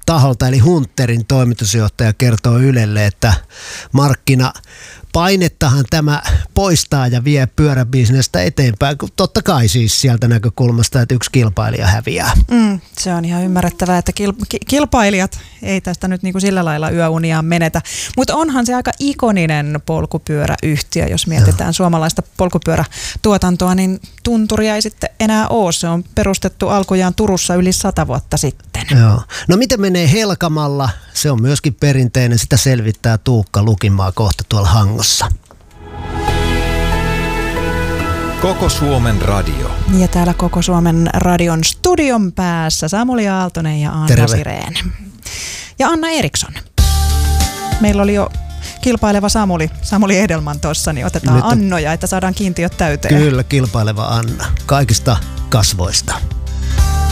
taholta, eli Hunterin toimitusjohtaja kertoo Ylelle, että markkinapainettahan tämä poistaa ja vie pyöräbisnestä eteenpäin. Totta kai siis sieltä näkökulmasta, että yksi kilpailija häviää. Se on ihan ymmärrettävää, että kilpailijat ei tästä nyt niin kuin sillä lailla yöuniaan menetä. Mutta onhan se aika ikoninen polkupyöräyhtiö, jos mietitään suomalaista polkupyörätuotantoa, niin Tunturia ei sitten enää ole. Se on perustettu alkujaan Turussa yli 100 vuotta sitten. Joo. No miten menee Helkamalla? Se on myöskin perinteinen. Sitä selvittää Tuukka Lukinmaa kohta tuolla Hangossa. Koko Suomen radio. Ja täällä Koko Suomen radion studion päässä Samuli Aaltonen ja Anna Sireen. Ja Anna Eriksson. Meillä oli jo kilpaileva Samuli Edelman tuossa, niin otetaan Annoja, että saadaan kiintiöt täyteen. Kyllä, kilpaileva Anna. Kaikista kasvoista.